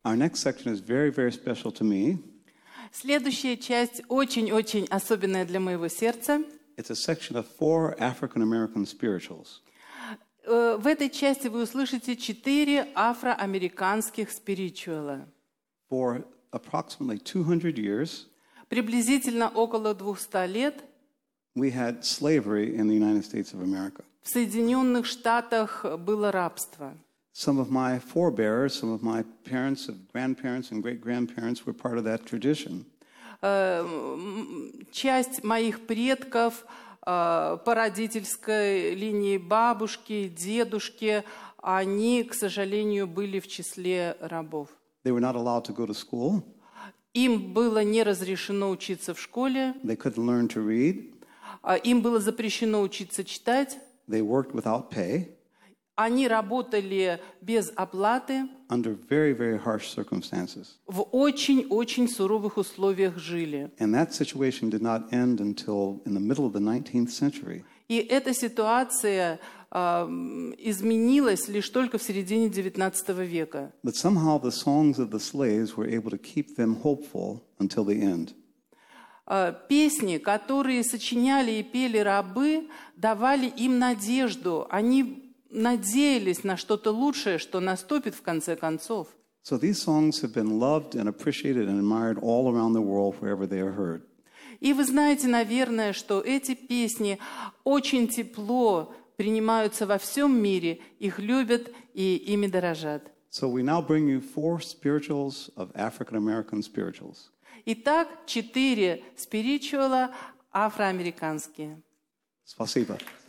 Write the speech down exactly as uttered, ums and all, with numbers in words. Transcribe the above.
Our next section is very, very special to me. Следующая часть очень-очень особенная для моего сердца. It's a section of four African-American spirituals. Э, В этой части вы услышите четыре афроамериканских спиричуала. For approximately two hundred years, Приблизительно около двухсот лет we had slavery in the United States of America. в Соединенных Штатах было рабство. Some of my forebears, some of my parents, and grandparents, and great-grandparents were part of that tradition. Э, м, Часть моих предков э, по родительской линии бабушки, дедушки, они, к сожалению, были в числе рабов. They were not allowed to go to school. Им было не разрешено учиться в школе, They couldn't learn to read. а им было запрещено учиться читать. They worked without pay Они работали без оплаты, under very, very harsh circumstances. в очень-очень суровых условиях жили. And that situation did not end until in the middle of the nineteenth century. И эта ситуация э, изменилась лишь только в середине девятнадцатого века. But somehow the songs of the slaves were able to keep them hopeful until the end. Э, Песни, которые сочиняли и пели рабы, давали им надежду. Они надеялись на что-то лучшее, что наступит в конце концов. So these songs have been loved and appreciated and admired all around the world wherever they are heard. И вы знаете, наверное, что эти песни очень тепло принимаются во всем мире, их любят и ими дорожат. So we now bring you four spirituals of African-American spirituals. Итак, четыре спиричуала афроамериканские. Спасибо.